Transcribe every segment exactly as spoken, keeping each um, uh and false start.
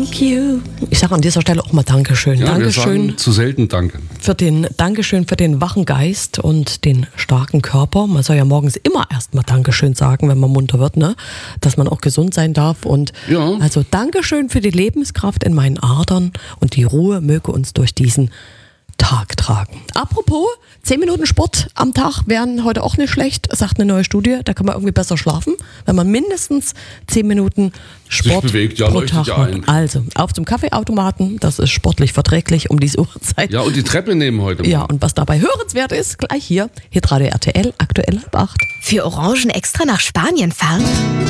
Thank you. Ich sage an dieser Stelle auch mal Dankeschön. Ja, Dankeschön. Wir sagen zu selten Danke. Für den, Dankeschön für den wachen Geist und den starken Körper. Man soll ja morgens immer erstmal Dankeschön sagen, wenn man munter wird, ne? Dass man auch gesund sein darf. Und ja. Also Dankeschön für die Lebenskraft in meinen Adern und die Ruhe möge uns durch diesen Tag tragen. Apropos, zehn Minuten Sport am Tag wären heute auch nicht schlecht, sagt eine neue Studie. Da kann man irgendwie besser schlafen, wenn man mindestens zehn Minuten Sport sich bewegt, ja, pro leuchtet Tag ja macht. ein. Also, auf zum Kaffeeautomaten, das ist sportlich verträglich um diese Uhrzeit. Ja, und die Treppe nehmen heute mal. Ja, und was dabei hörenswert ist, gleich hier, Hitradio R T L, aktuell halb acht. Für Orangen extra nach Spanien fahren?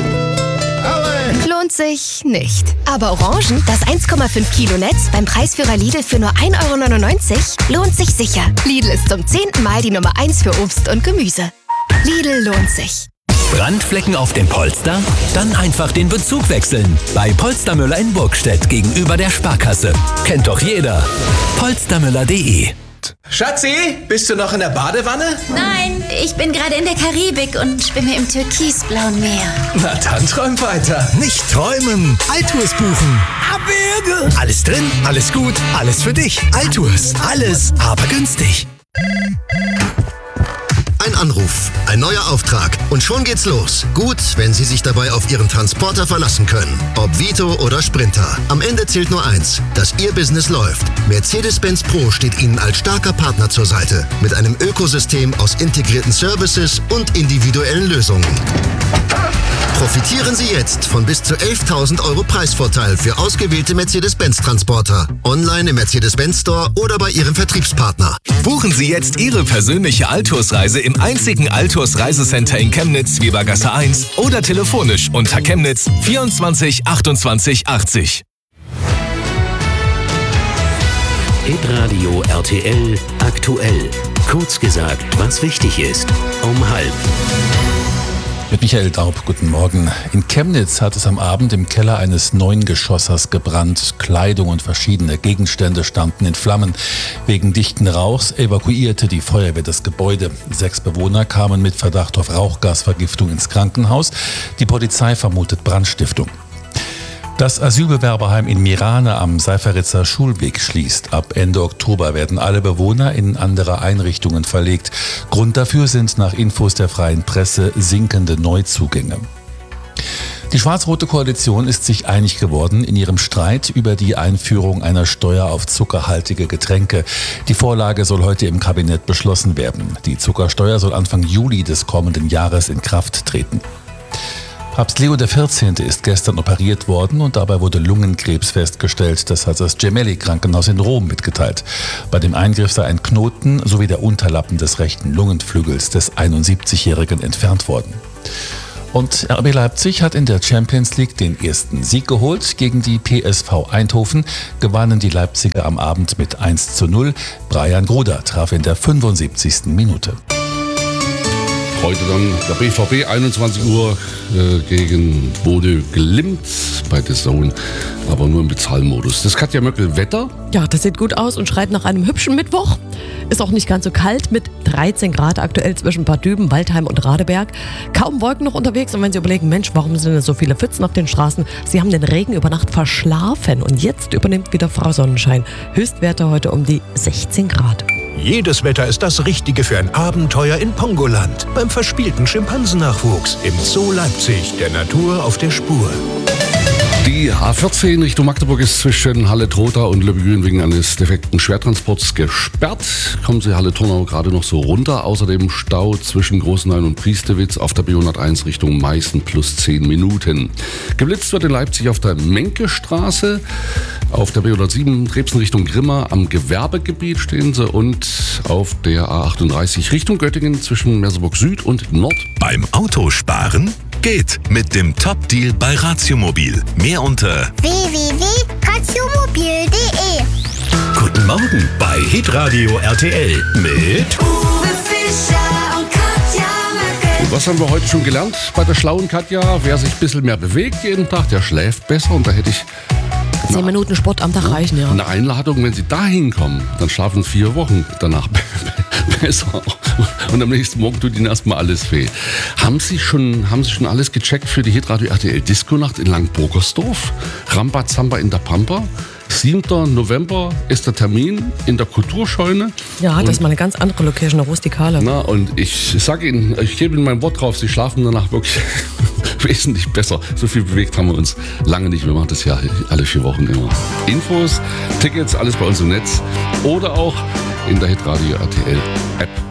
Lohnt sich nicht. Aber Orangen, das eins Komma fünf Kilo Netz beim Preisführer Lidl für nur ein Euro neunundneunzig, lohnt sich sicher. Lidl ist zum zehnten Mal die Nummer eins für Obst und Gemüse. Lidl lohnt sich. Brandflecken auf dem Polster? Dann einfach den Bezug wechseln. Bei Polstermüller in Burgstedt gegenüber der Sparkasse. Kennt doch jeder. polstermüller punkt de. Schatzi, bist du noch in der Badewanne? Nein, ich bin gerade in der Karibik und schwimme im türkisblauen Meer. Na dann träum weiter. Nicht träumen, Altours buchen. Abwürge. Alles drin, alles gut, alles für dich. Altours, alles, aber günstig. Ein Anruf, ein neuer Auftrag und schon geht's los. Gut, wenn Sie sich dabei auf Ihren Transporter verlassen können. Ob Vito oder Sprinter. Am Ende zählt nur eins, dass Ihr Business läuft. Mercedes-Benz Pro steht Ihnen als starker Partner zur Seite. Mit einem Ökosystem aus integrierten Services und individuellen Lösungen. Profitieren Sie jetzt von bis zu elftausend Euro Preisvorteil für ausgewählte Mercedes-Benz-Transporter. Online im Mercedes-Benz Store oder bei Ihrem Vertriebspartner. Buchen Sie jetzt Ihre persönliche Altours-Reise im einzigen Altours-Reisecenter in Chemnitz, Webergasse eins oder telefonisch unter Chemnitz vierundzwanzig achtundzwanzig achtzig. Hitradio R T L aktuell. Kurz gesagt, was wichtig ist. Um halb. Mit Michael Daub, guten Morgen. In Chemnitz hat es am Abend im Keller eines Neungeschossers gebrannt. Kleidung und verschiedene Gegenstände standen in Flammen. Wegen dichten Rauchs evakuierte die Feuerwehr das Gebäude. Sechs Bewohner kamen mit Verdacht auf Rauchgasvergiftung ins Krankenhaus. Die Polizei vermutet Brandstiftung. Das Asylbewerberheim in Mirane am Seiferitzer Schulweg schließt. Ab Ende Oktober werden alle Bewohner in andere Einrichtungen verlegt. Grund dafür sind nach Infos der Freien Presse sinkende Neuzugänge. Die schwarz-rote Koalition ist sich einig geworden in ihrem Streit über die Einführung einer Steuer auf zuckerhaltige Getränke. Die Vorlage soll heute im Kabinett beschlossen werden. Die Zuckersteuer soll Anfang Juli des kommenden Jahres in Kraft treten. Papst Leo der vierzehnte ist gestern operiert worden und dabei wurde Lungenkrebs festgestellt. Das hat das Gemelli-Krankenhaus in Rom mitgeteilt. Bei dem Eingriff sei ein Knoten sowie der Unterlappen des rechten Lungenflügels des einundsiebzigjährigen entfernt worden. Und R B Leipzig hat in der Champions League den ersten Sieg geholt. Gegen die P S V Eindhoven gewannen die Leipziger am Abend mit eins zu null. Brian Gruder traf in der fünfundsiebzigsten Minute. Heute dann der B V B, einundzwanzig Uhr äh, gegen Bode Glimt bei The Zone, aber nur im Bezahlmodus. Das Katja Möckel Wetter. Ja, das sieht gut aus und schreit nach einem hübschen Mittwoch. Ist auch nicht ganz so kalt mit dreizehn Grad aktuell zwischen Bad Düben, Waldheim und Radeberg. Kaum Wolken noch unterwegs und wenn Sie überlegen, Mensch, warum sind denn so viele Pfützen auf den Straßen? Sie haben den Regen über Nacht verschlafen und jetzt übernimmt wieder Frau Sonnenschein. Höchstwerte heute um die sechzehn Grad. Jedes Wetter ist das Richtige für ein Abenteuer in Pongoland. Beim verspielten Schimpansennachwuchs im Zoo Leipzig, der Natur auf der Spur. Die A vierzehn Richtung Magdeburg ist zwischen Halle-Trotha und Löbbegrün wegen eines defekten Schwertransports gesperrt. Kommen Sie Halle-Turnau gerade noch so runter. Außerdem Stau zwischen Großenhain und Priestewitz auf der B hunderteins Richtung Meißen plus zehn Minuten. Geblitzt wird in Leipzig auf der Menkestraße. Auf der B hundertsieben Trebsen Richtung Grimma am Gewerbegebiet stehen Sie und auf der A achtunddreißig Richtung Göttingen zwischen Merseburg Süd und Nord. Beim Autosparen geht mit dem Top-Deal bei Ratiomobil. Mehr unter w w w punkt ratiomobil punkt de. Guten Morgen bei Hitradio R T L mit Uwe Fischer und Katja Möckel. Und was haben wir heute schon gelernt bei der schlauen Katja? Wer sich ein bisschen mehr bewegt jeden Tag, der schläft besser. Und da hätte ich Zehn Minuten Sport am Tag reichen, ja. eine Einladung, wenn Sie da hinkommen, dann schlafen Sie vier Wochen danach besser. Und am nächsten Morgen tut Ihnen erstmal alles weh. Haben Sie schon, haben Sie schon alles gecheckt für die Hitradio R T L Disco-Nacht in Langenburgersdorf? Rambazamba in der Pampa? siebten November ist der Termin in der Kulturscheune. Ja, das ist mal eine ganz andere Location, eine rustikale. Na, und ich sage Ihnen, ich gebe Ihnen mein Wort drauf, Sie schlafen danach wirklich wesentlich besser. So viel bewegt haben wir uns lange nicht. Wir machen das ja alle vier Wochen immer. Infos, Tickets, alles bei uns im Netz oder auch in der Hitradio R T L App.